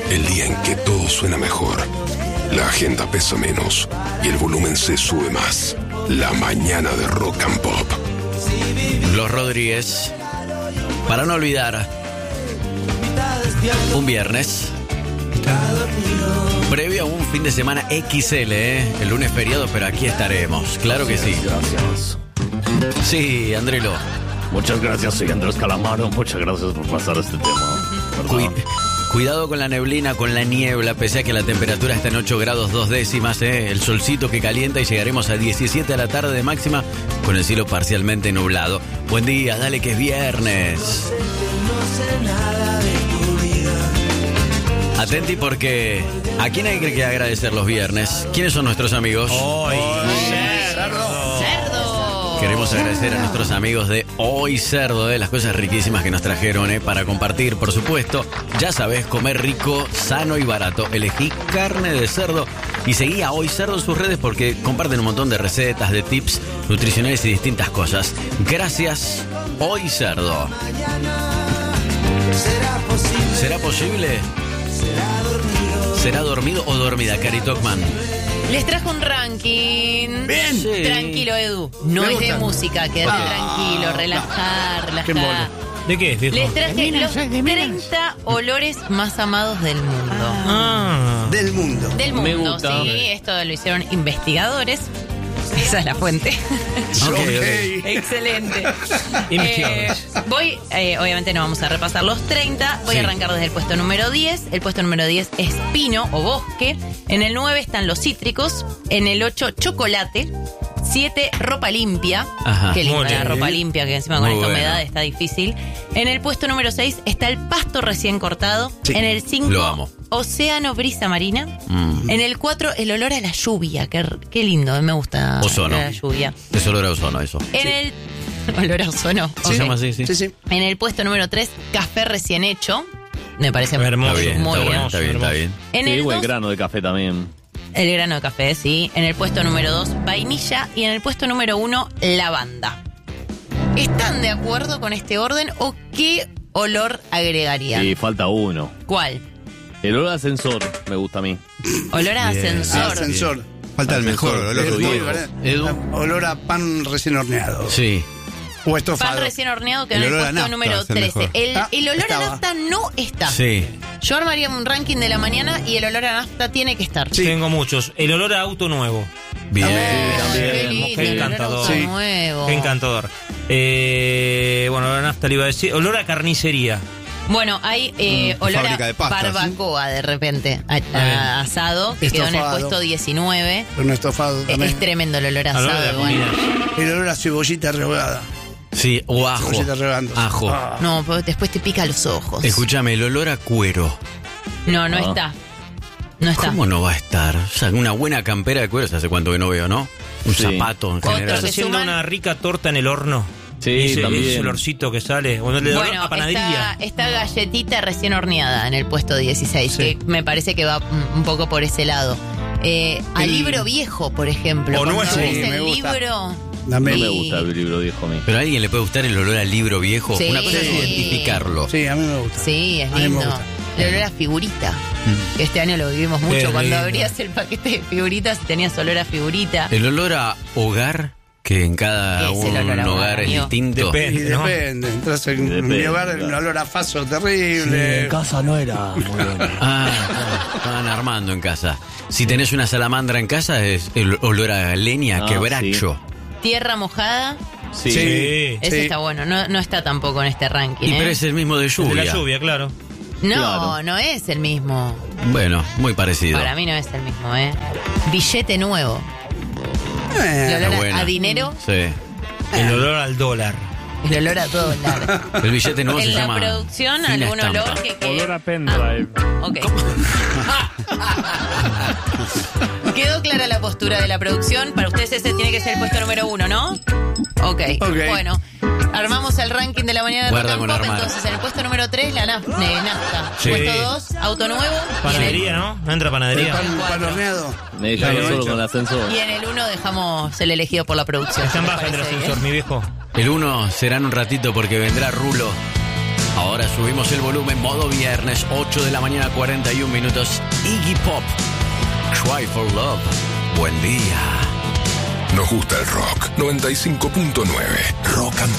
el día en que todo suena mejor, la agenda pesa menos y el volumen se sube más. La mañana de Rock and Pop. Los Rodríguez, para no olvidar, un viernes previo a un fin de semana XL, el lunes feriado, pero aquí estaremos, claro que sí. Gracias. Sí, Andrelo. Muchas gracias, soy Andrés Calamaro. Muchas gracias por pasar este tema. Cuidado con la neblina, con la niebla, pese a que la temperatura está en 8 grados 2 décimas, el solcito que calienta y llegaremos a 17 a la tarde de máxima con el cielo parcialmente nublado. Buen día, dale que es viernes. Atenti porque ¿a quién hay que agradecer los viernes? ¿Quiénes son nuestros amigos? Hoy. Queremos agradecer a nuestros amigos de Hoy Cerdo, las cosas riquísimas que nos trajeron para compartir, por supuesto. Ya sabes, comer rico, sano y barato. Elegí carne de cerdo y seguí a Hoy Cerdo en sus redes porque comparten un montón de recetas, de tips nutricionales y distintas cosas. Gracias, Hoy Cerdo. ¿Será posible? ¿Será dormido o dormida, Cari Tocman? Les trajo un ranking. Bien. Sí. Tranquilo, Edu. No Me es gusta. de música, quédate tranquilo, relajar. Qué embole. ¿De qué es, viejo? Les traje los 30 olores más amados del mundo. Del mundo. Del Me mundo, gusta. sí. Esto lo hicieron investigadores. Esa es la fuente. Ok. Excelente. Investigadores. Obviamente no vamos a repasar los 30. Voy Sí. a arrancar desde el puesto número 10. El puesto número 10 es pino o bosque. En el 9 están los cítricos. En el 8, chocolate. 7, ropa limpia. Ajá. Qué linda Muy la bien. ropa limpia, que encima con Muy esta bueno. humedad está difícil. En el puesto número 6 está el pasto recién cortado. Sí. En el 5, Lo amo. océano, brisa marina. Mm. En el 4, el olor a la lluvia. Qué lindo, me gusta Ozono. la lluvia. Es olor a ozono eso. En el olor a ozono. ¿Se ok. llama así? Sí. Sí. En el puesto número 3, café recién hecho. Me parece Hermoso. Está bien, muy está bien. bueno, está bien, está bien. En Sí, el o el 2, grano de café también. el grano de café, sí. En el puesto número 2, vainilla. Y en el puesto número 1, lavanda. ¿Están de acuerdo con este orden o qué olor agregarían? Y falta uno. ¿Cuál? El olor a ascensor me gusta a mí. Olor a Bien. ascensor. Ascensor. Falta el mejor olor. Ascensor, Muy Diego. ¿verdad? Edu. Olor a pan recién horneado. Sí. O estofado. Pan recién horneado, que en El el olor a puesto nafta número es el 13. mejor. El olor a Estaba. nafta no está. Sí. Yo armaría un ranking de la mañana y el olor a nafta tiene que estar. Sí. Tengo muchos. El olor a auto nuevo. Bien. Qué lindo, Qué el olor a encantador. auto Sí. nuevo. Qué encantador. Bueno, olor a nafta le iba a decir. Olor a carnicería. Bueno, hay olor fábrica a de pastas, barbacoa de repente, a asado, que quedó en el Estofado. puesto 19. Un estofado también. Es tremendo el olor a Olor de asado. la igual. comida. El olor a cebollita rehogada. Sí, o ajo. Cebollita rehogándose. Ajo. Ah. No, pero después te pica los ojos. Escúchame, el olor a cuero. No, no Ah. está. No está. ¿Cómo no va a estar? O sea, una buena campera de cuero, ¿hace cuánto que no veo, no? Un Sí. zapato en Otro general. que Haciendo suman- una rica torta en el horno. Sí, ese, también. ese olorcito que sale. O el olor Bueno, a panadería. está galletita recién horneada en el puesto 16, Sí. que me parece que va un poco por ese lado. A libro viejo, por ejemplo. O Cuando nuevo. ves Sí, me el gusta. libro... También. No me gusta el libro viejo a mí. Pero a alguien le puede gustar el olor al libro viejo. Sí. Una cosa es Sí. identificarlo. Sí, a mí me gusta. Sí, es A mí me lindo. gusta. El olor a figurita. Que este año lo vivimos mucho. Qué Cuando lindo. abrías el paquete de figuritas y tenías olor a figurita. El olor a hogar, que en cada Es el olor a hogar hogar, es amigo. distinto. Y Depende, ¿no? depende. Entonces en Depende, mi hogar claro. un olor a faso terrible. casa no era muy bueno. Ah, claro, estaban armando en casa. Si tenés una salamandra en casa, es el olor a leña, Ah, quebracho. Tierra mojada. Sí. Sí. Ese Sí. está bueno. No está tampoco en este ranking. Y ¿eh? pero es el mismo de El de lluvia. la lluvia, claro. No, Claro. no es el mismo. Bueno, muy parecido. Para mí no es el mismo, ¿eh? Billete nuevo. El olor buena. a dinero. Sí. El olor al dólar. El olor a todo dólar. El billete nuevo se En la llama producción, fina algún estampa. olor que Olor a pendrive. Ok. Quedó clara la postura de la producción. Para ustedes ese tiene que ser el puesto número 1, ¿no? Ok. Ok. Bueno, armamos el ranking de la mañana de Guarda Rock and con Pop. armar. Entonces, en el puesto número 3, la nafta. Sí. Puesto 2, auto nuevo. Panadería, ¿no? No entra El panadería. pan horneado. Me llamo Claro, solo hecho. con el ascensor. Y en el 1 dejamos el elegido por la producción. Está en ¿Les baja el parece ascensor, bien? mi viejo. El 1 será en un ratito porque vendrá Rulo Ahora subimos el volumen, modo viernes, 8 de la mañana, 41 minutos. Iggy Pop, Cry for Love. Buen día. Nos gusta el rock. 95.9. Rock and